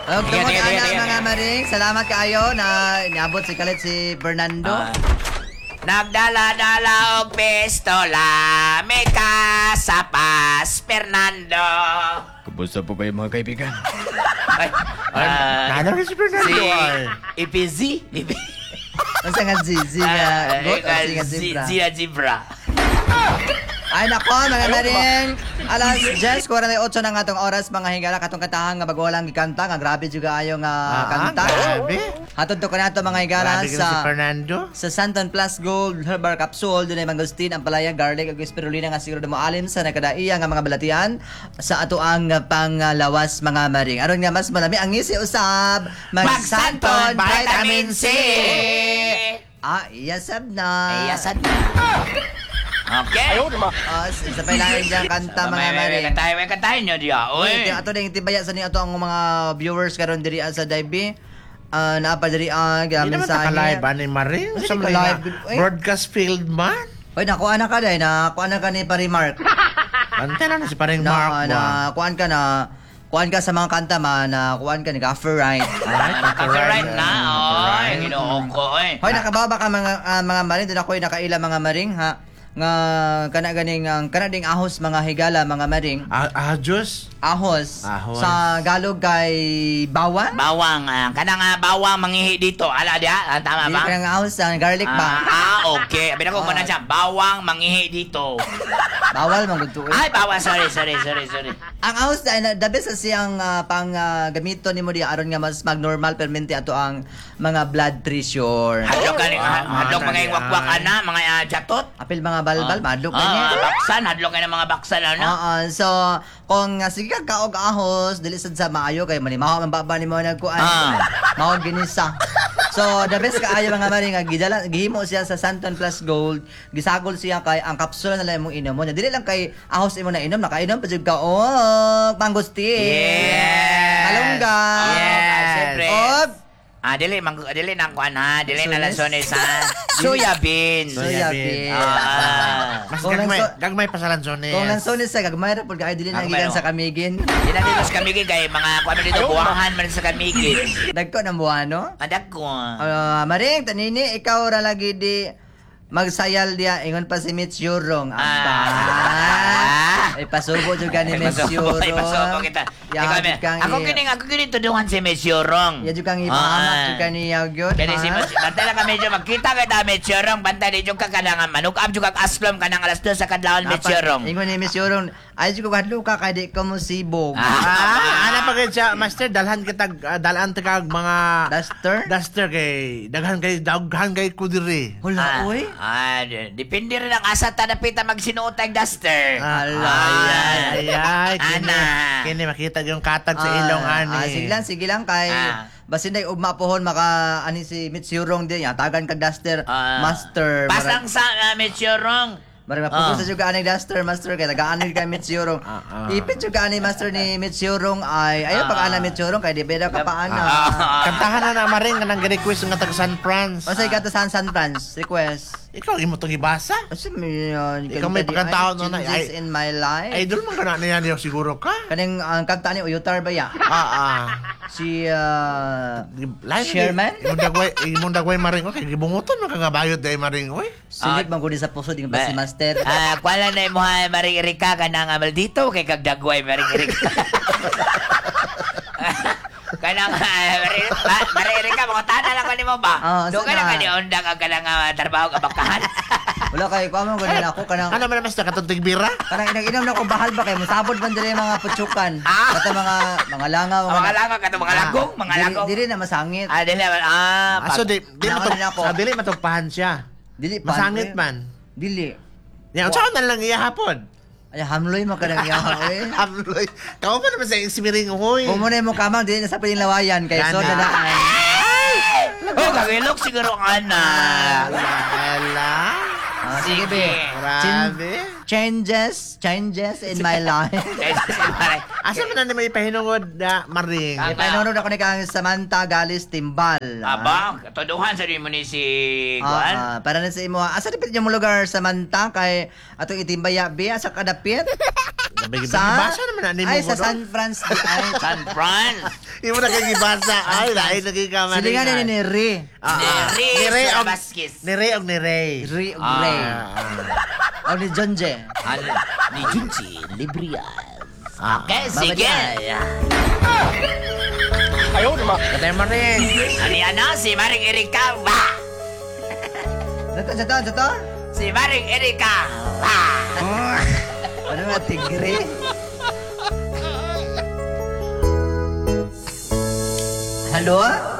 Tungod Sige, ana sige. mga maring, salamat kaayo na niabot si kalit si Fernando. Nagdala-dala og pistola, may kasapas, Fernando. Kumusta po kayo mga kaibigan? Ay, Nalo rin si Fernando si ay. IPZ. Unsa nga Zizi nga goat o si nga zebra? Zia Zebra. Ay nako mga maring, alas 10:48 na nga tong oras mga higala katong kantahan nga bago lang gikanta nga grabe juga ayo nga kanta. Grabe. Hatod to kanato mga higala Grabe ka na si sa Fernando. sa Santon Plus Gold Herbal Capsule dunay mangosteen, ampalaya, garlic ug spirulina nga siguro mo alim sa nakadaiya nga mga balatian sa ato ang panglawas mga maring. Aron nga mas malami ang ngisi usab Magsanton Vitamin C. Iyasab na. Iyasan na. Okay. Sa pailangan dyan kanta mga maring. Kantahin nyo diya. Uy, Uy. ato ding tibaya sa ni ato ang mga viewers karon diri sa Daibi. Naapa diri ang Hindi naman mensahe. taka-live ni Maring. Hindi Sa ka mga live. Uy. broadcast field man. Oy, nakuha na ka day, nakuha na ka ni Parimark. Antay na si Paring Mark ba? kuan ka na kuan ka sa mga kanta man na kuan ka ni Gaffer Right. Copyright na. Oy, ginoo ko. Oy. Hoy, nakababa ka mga maring, din ako'y nakaila mga maring ha. Nga kana ganing kana ding ahos mga higala mga maring. Diyos. Ahos. Ahos. Sa Galog kay bawang. Bawang, kanang bawang mangihi dito. Ala dia, tama Dili ba? ka ng ahos sa garlic ba? Okay. Abi na ko muna siya. Bawang mangihi dito. Bawal man gud to. Ay, bawang. Sorry. Ang ahos na the best sa siyang pang gamito nimo di aron nga mas mag-normal permente ato ang mga blood pressure. Hadlok ka hadlok mga wakwak ana, mga jatot. Apil mga balbal, madlok ka niya. Baksan, hadlok ka ng mga baksan ano. So kung sige ka kaog ahos dili sad sa maayo kay manimaho man baba nimo nagkuan. Mao ginisa. So the best kaayo mga mari nga gidala gihimo siya sa Santon Plus Gold. Gisagol siya kay ang kapsula na lang imong inom mo. Dili lang kay ahos imo na inom, nakainom pa jud ka mangosteen. Yes. Malunggay. Yes. Siyempre. Og Dili na kuan ha. Dili na Lansones? lansones ha. Soya beans. Soya beans. Mas Kung gagmay pa sa lansones. kung lansones sa gagmay ra pud kay dili na gikan sa kamigin. Di na dito sa kamigin kay mga kuan dito buwahan man sa kamigin. Dagko ng buwano. Adak ko. Maring, tanini, ikaw ra lagi di magsayal dia. Ingon pa si Mitch Yurong. Ipasubo juga ni Mitch Yurong. Ipasubo kita. Ako kining tuduhan si Miss Yorong. Ya juga ipahamak juga ni Yagyot. Kani si bantay lang kami magkita kita Miss Yorong. Bantay di juga kanang manukab juga aslom kanang alas 2 sa kadlawon Miss Yorong. Ingon ni Mitch Yurong, ay juga hadlo ka kay di ka mo sibog. Ana pa kay siya, master, dalan tagag mga Duster? kay daghan kay kudiri. Wala, oy. Depende rin ang asa tanapita magsinuot ang duster. Ay, Ana. Kini makita yung katag sa ilong ani. Sige lang kay basin day ugma pohon maka ani si Mitch Yurong di tagan kag Duster Master. Pasang sa Miss Yorong. Mari mapugo sa juga ani Duster Master kay tagaan kay Mitch Yurong. Ipit juga ani Master ni Mitch Yurong ay ayo pag ana Mitch Yurong kay di beda ka pa ana. Kantahan na Maring kanang request nga taga San Franz. Masay ka San Franz request. Ikaw imo tong ibasa? Kasi Ikaw may pagkataon no na changes in my life. Idol man kana niya niyo siguro ka. Kaning ang kanta ni Uyutar ba ya? Si Sherman? Imong dagway Maring okay gibunguton man ka bayod day Maring oy. Sulit man gudi sa puso ding ba si Master. Kwala na mo ha Maring Erika kanang maldito kay kagdagway Maring Erika. Kanang Maring Erika mga tana lang kanimo ba? Do ka na kani undang ang kanang trabaho ka bakahan. Wala kay ko mo ganun ako kanang Ano man mas katong bira? kanang inom na ko bahal ba kay musabod man diri mga putsukan. Kata mga langaw Mga langaw kato mga lagong, mga lagong. Dili na masangit. Dili So di Dili matugpahan siya. Dili Masangit man. Dili. Yan, saan na lang iya hapon? Ay hamloy mo kanang yaha eh. Hamloy. Kao pa naman sa simiring hoy. Kung mo na mo kamang dili na sa piling lawayan kay so dadaan. Kagilok siguro ka na. Ala. Sige be. Grabe. changes in my life. Asa man na may ipahinungod na maring? Ipainunod ako ni kang Samantha Galis Timbal. Aba, katoduhan sa mo ni si Juan. Para na sa imo. Asa dipit yung lugar Samantha kay atong itimbaya biya sa kadapit? Basa naman na mo. Ay, sa San Francisco. San Fran. Imo na kay gibasa. Ay, lain lagi ka man. Silingan ni Re. Ni Re og Vasquez. Ni Re og ni Ray. Re og Ray. O ni Jonje. Ni Junji Librian. Okay, sige. Ayaw naman. Katay maring. Ani ano, si Maring Erika. Ba! Jato. Si Maring Erika. Ba! Ano nga, tigre? Hello?